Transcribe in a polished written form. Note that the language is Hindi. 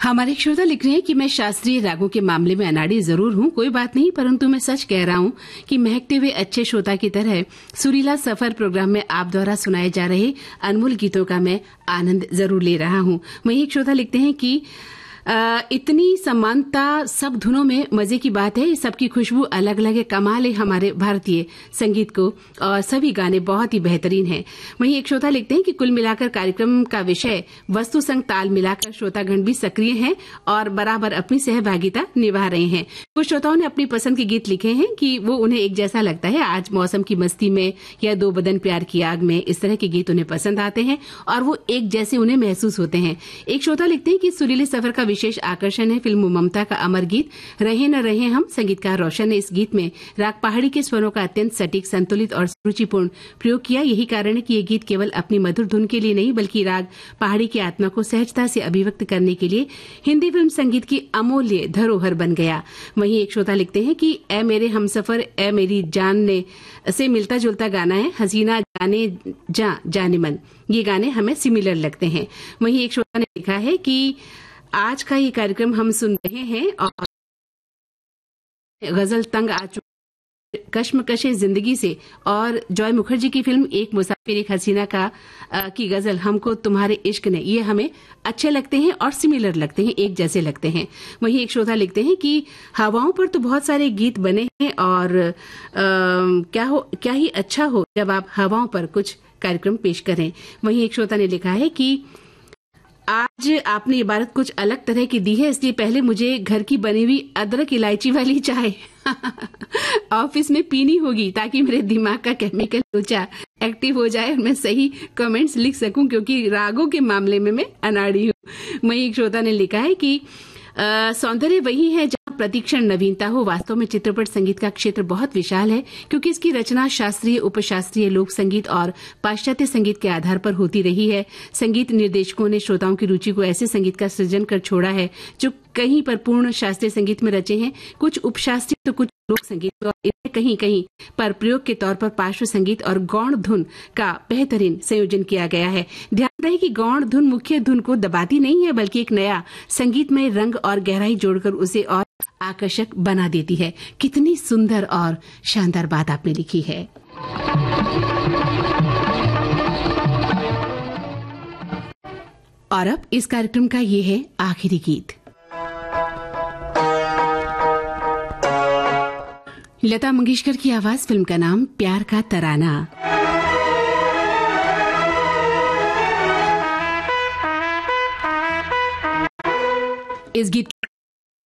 हमारे श्रोता लिख रहे हैं कि मैं शास्त्रीय रागों के मामले में अनाड़ी जरूर हूं, कोई बात नहीं, परंतु मैं सच कह रहा हूं कि महकते हुए अच्छे श्रोता की तरह सुरीला सफर प्रोग्राम में आप द्वारा सुनाए जा रहे अनमोल गीतों का मैं आनंद जरूर ले रहा हूं। वहीं एक श्रोता लिखते हैं कि इतनी समानता सब धुनों में मजे की बात है, सबकी खुशबू अलग अलग है, कमाल है हमारे भारतीय संगीत को और सभी गाने बहुत ही बेहतरीन हैं। वहीं एक श्रोता लिखते हैं कि कुल मिलाकर कार्यक्रम का विषय वस्तु संग ताल मिलाकर श्रोतागण भी सक्रिय हैं और बराबर अपनी सहभागिता निभा रहे हैं। कुछ श्रोताओं ने अपनी पसंद के गीत लिखे हैं कि वो उन्हें एक जैसा लगता है, आज मौसम की मस्ती में या दो बदन प्यार की आग में, इस तरह के गीत उन्हें पसंद आते हैं और वो एक जैसे उन्हें महसूस होते हैं। एक श्रोता लिखते हैं कि सुरीले सफर का विशेष आकर्षण है फिल्म ममता का अमर गीत रहे न रहे हम। संगीतकार रोशन ने इस गीत में राग पहाड़ी के स्वरों का अत्यंत सटीक, संतुलित और सुरुचिपूर्ण प्रयोग किया। यही कारण है कि ये गीत केवल अपनी मधुर धुन के लिए नहीं बल्कि राग पहाड़ी की आत्मा को सहजता से अभिव्यक्त करने के लिए हिंदी फिल्म संगीत की अमूल्य धरोहर बन गया। वहीं एक श्रोता लिखते हैं कि ए मेरे हमसफर ए मेरी जान ने से मिलता जुलता गाना है, हसीना जाने जाने मन, ये गाने हमें सिमिलर लगते हैं। वहीं एक श्रोता ने लिखा है कि आज का ये कार्यक्रम हम सुन रहे हैं और गजल तंग आ चुकी कश्मकशे जिंदगी से और जॉय मुखर्जी की फिल्म एक मुसाफिर एक हसीना का की गजल हमको तुम्हारे इश्क ने, ये हमें अच्छे लगते हैं और सिमिलर लगते हैं, एक जैसे लगते हैं। वहीं एक श्रोता लिखते हैं कि हवाओं पर तो बहुत सारे गीत बने हैं और क्या ही अच्छा हो जब आप हवाओं पर कुछ कार्यक्रम पेश करें। वहीं एक श्रोता ने लिखा है कि आज आपने इबारत कुछ अलग तरह की दी है, इसलिए पहले मुझे घर की बनी हुई अदरक इलायची वाली चाय ऑफिस में पीनी होगी ताकि मेरे दिमाग का केमिकल ऊर्जा एक्टिव हो जाए और मैं सही कमेंट्स लिख सकूं, क्योंकि रागों के मामले में मैं अनाड़ी हूं। वहीं एक श्रोता ने लिखा है कि सौंदर्य वही है जहां प्रतिक्षण नवीनता हो। वास्तव में चित्रपट संगीत का क्षेत्र बहुत विशाल है क्योंकि इसकी रचना शास्त्रीय, उपशास्त्रीय, लोक संगीत और पाश्चात्य संगीत के आधार पर होती रही है। संगीत निर्देशकों ने श्रोताओं की रुचि को ऐसे संगीत का सृजन कर छोड़ा है जो कहीं पर पूर्ण शास्त्रीय संगीत में रचे हैं, कुछ उपशास्त्रीय तो कुछ लोक संगीत, और इन्हें कहीं कहीं पर प्रयोग के तौर पर पार्श्व संगीत और गौण धुन का बेहतरीन संयोजन किया गया है। ध्यान रहे कि गौण धुन मुख्य धुन को दबाती नहीं है बल्कि एक नया संगीतमय रंग और गहराई जोड़कर उसे और आकर्षक बना देती है। कितनी सुंदर और शानदार बात आपने लिखी है। और अब इस कार्यक्रम का ये है आखिरी गीत। लता मंगेशकर की आवाज, फिल्म का नाम प्यार का तराना। इस गीत